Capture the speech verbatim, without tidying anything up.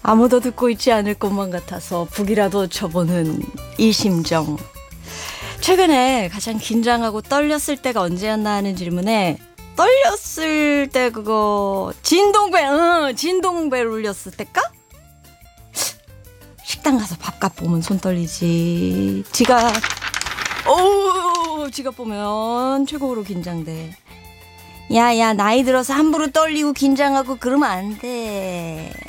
아무도 듣고 있지 않을 것만 같아서 북이라도 쳐보는 이 심정. 최근에 가장 긴장하고 떨렸을 때가 언제였나 하는 질문에 떨렸을 때 그거 진동벨 응 진동벨 울렸을 때까? 식당 가서 밥값 보면 손 떨리지. 지갑 오 지갑 보면 최고로 긴장돼. 야야 나이 들어서 함부로 떨리고 긴장하고 그러면 안 돼.